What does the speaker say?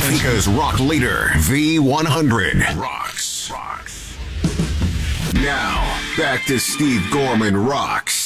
America's rock leader, V100. Rocks. Now, back to Steve Gorman Rocks.